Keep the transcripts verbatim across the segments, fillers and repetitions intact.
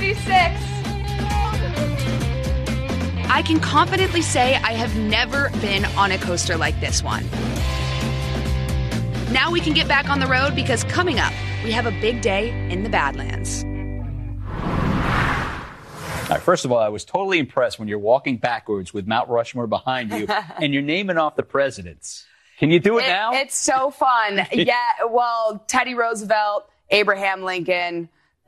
sixty-six. I can confidently say I have never been on a coaster like this one. Now we can get back on the road because coming up, we have a big day in the Badlands. All right, first of all, I was totally impressed when you're walking backwards with Mount Rushmore behind you and you're naming off the presidents. Can you do it, it now? It's so fun. Yeah, well, Teddy Roosevelt, Abraham Lincoln,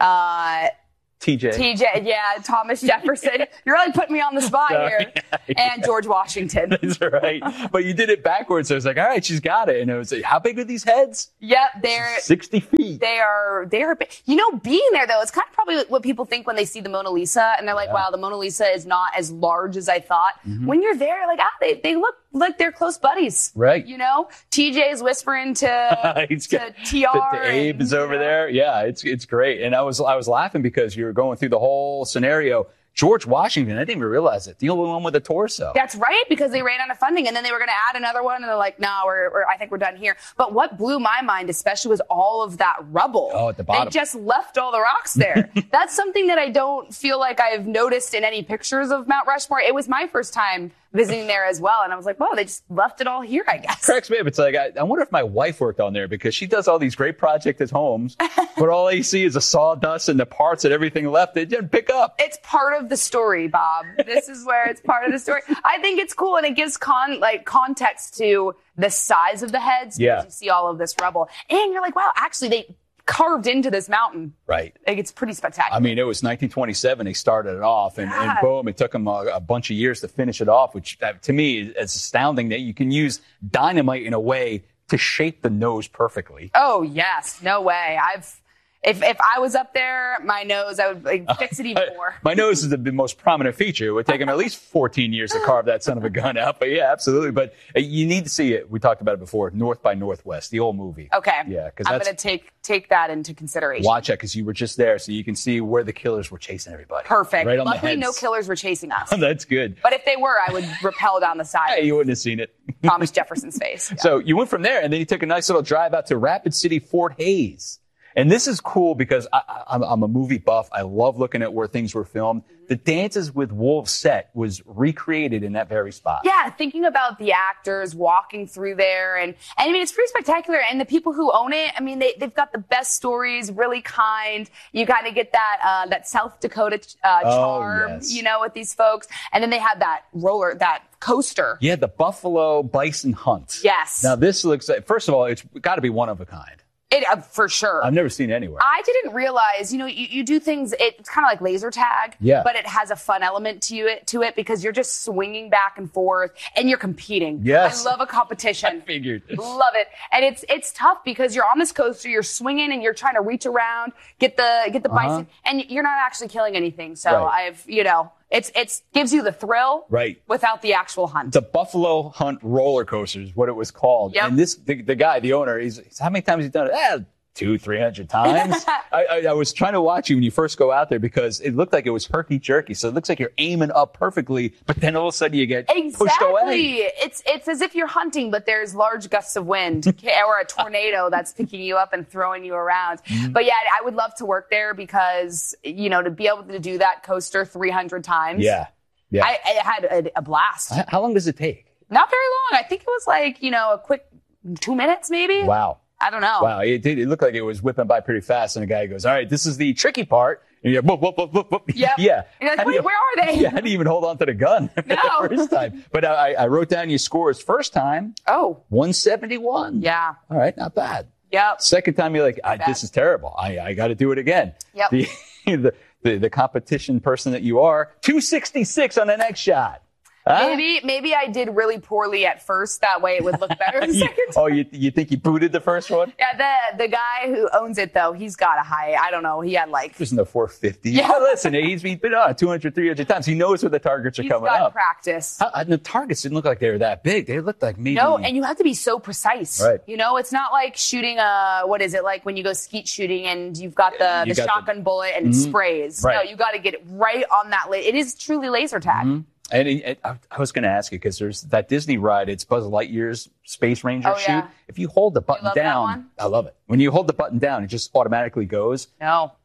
uh, T J. T J, yeah, Thomas Jefferson. You're really putting me on the spot Sorry. here. And George Washington. That's right. But you did it backwards. So I was like, all right, she's got it. And it was like, how big are these heads? Yep, they're sixty feet. They are, they are big. You know, being there though, it's kind of probably what people think when they see the Mona Lisa and they're like, yeah. wow, the Mona Lisa is not as large as I thought. Mm-hmm. When you're there, like, ah, they, they look like they're close buddies. Right. You know, T J's whispering to, to T R. To, to Abe is over there. Yeah, it's, it's great. And I was, I was laughing because you were going through the whole scenario. George Washington, I didn't even realize it. The only one with a torso. That's right, because they ran out of funding, and then they were going to add another one, and they're like, no, we're, we're, I think we're done here. But what blew my mind, especially, was all of that rubble. Oh, at the bottom. They just left all the rocks there. That's something that I don't feel like I've noticed in any pictures of Mount Rushmore. It was my first time visiting there as well, and I was like, wow, they just left it all here, I guess. Cracks me up. It's like, I, I wonder if my wife worked on there, because she does all these great projects at homes, but all I see is the sawdust and the parts and everything left. They didn't pick up. It's part of the story, Bob. This is where it's part of the story. I think it's cool, and it gives con like context to the size of the heads, because yeah. you see all of this rubble, and you're like, wow, actually they carved into this mountain. Right. Like, it's pretty spectacular. I mean, it was nineteen twenty-seven they started it off, and, yeah. and boom, it took them a, a bunch of years to finish it off, which uh, to me is astounding that you can use dynamite in a way to shape the nose perfectly. Oh, yes. No way. I've If if I was up there, my nose, I would like, fix it even more. My nose is the most prominent feature. It would take him at least fourteen years to carve that son of a gun out. But yeah, absolutely. But uh, you need to see it. We talked about it before. North by Northwest, the old movie. Okay. Yeah, because I'm going to take take that into consideration. Watch it, because you were just there, so you can see where the killers were chasing everybody. Perfect. Right on Luckily, the no heads. killers were chasing us. That's good. But if they were, I would rappel down the side. Hey, you wouldn't have seen it. Thomas Jefferson's face. Yeah. So you went from there, and then you took a nice little drive out to Rapid City, Fort Hays. And this is cool because I, I'm, I'm a movie buff. I love looking at where things were filmed. The Dances with Wolves set was recreated in that very spot. Yeah, thinking about the actors walking through there. And, and I mean, it's pretty spectacular. And the people who own it, I mean, they, they've got the best stories, really kind. You kind of get that uh, that South Dakota uh, charm, oh, yes. you know, with these folks. And then they have that roller, that coaster. Yeah, the Buffalo Bison Hunt. Yes. Now, this looks like, first of all, it's got to be one of a kind. It, uh, for sure. I've never seen it anywhere. I didn't realize, you know, you, you do things, it's kind of like laser tag, yeah. but it has a fun element to it, to it because you're just swinging back and forth and you're competing. Yes. I love a competition. I figured. Love it. And it's it's tough because you're on this coaster, you're swinging and you're trying to reach around, get the get the uh-huh. bison, and you're not actually killing anything. So right. I've, you know, it's it's gives you the thrill right. without the actual hunt. The Buffalo Hunt roller coaster is what it was called. Yep. And this, the, the guy, the owner, he's, he's how many times has he done it? Eh, two, three hundred times. I, I, I was trying to watch you when you first go out there because it looked like it was herky jerky. So it looks like you're aiming up perfectly, but then all of a sudden you get exactly. pushed away. It's it's as if you're hunting, but there's large gusts of wind or a tornado that's picking you up and throwing you around. Mm-hmm. But yeah, I would love to work there because, you know, to be able to do that coaster three hundred times. Yeah. Yeah. I, I had a, a blast. How long does it take? Not very long. I think it was like, you know, a quick two minutes maybe. Wow. I don't know. Wow, it did. It looked like it was whipping by pretty fast, and the guy goes, "All right, this is the tricky part." And you're whoop, whoop, whoop, whoop, whoop. Yep. Yeah. You're like, How do wait, you- where are they? Yeah, how do you even hold on to the gun No. the first time? But I, I wrote down your scores. First time, Oh, one seventy-one. yeah. All right, not bad. Yep. Second time, you're like, I, bad. this is terrible. I, I got to do it again. Yep. The, the, the, the competition person that you are, two sixty-six on the next shot. Huh? Maybe maybe I did really poorly at first. That way it would look better the You- second time. oh, you, you think you booted the first one? Yeah, the the guy who owns it though, he's got a high. I don't know. He had like There's no four fifty. Yeah. But listen, he's he's been on it two hundred, three hundred times. He knows where the targets are he's coming got up. practice. How, and the targets didn't look like they were that big. They looked like maybe. No, and you have to be so precise. Right. You know, it's not like shooting a, what is it, like when you go skeet shooting and you've got the, You the got shotgun bullet and it sprays. Right. No, you got to get it right on that. La- it is truly laser tag. Mhm. And it, it, I I was going to ask you because there's that Disney ride. It's Buzz Lightyear's Space Ranger Oh, shoot. yeah. If you hold the button love that down, one? I love it. When you hold the button down, it just automatically goes. No.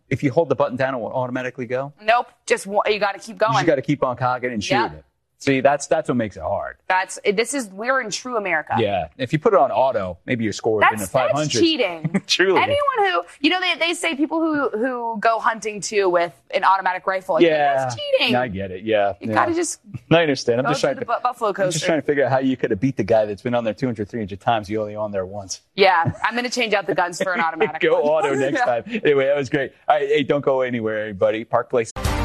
if you hold the button down, it will automatically go? Nope. Just you got to keep going. You just got to keep on cocking and shooting Yep. it. See, that's that's what makes it hard. That's this is we're in true America. Yeah. If you put it on auto, maybe your score would have been That's, a five that's hundred. cheating. Truly. Anyone who, you know, they, they say people who, who go hunting too with an automatic rifle. Like, Yeah. That's cheating. I get it. Yeah. You yeah. got to just I understand. I'm go just to trying the to bu- Buffalo I'm just Coaster. trying to figure out how you could have beat the guy that's been on there two hundred, three hundred times. You only on there once. Yeah. I'm going to change out the guns for an automatic Go one. auto next Yeah. time. Anyway, that was great. All right. Hey, don't go anywhere, everybody. Park Place.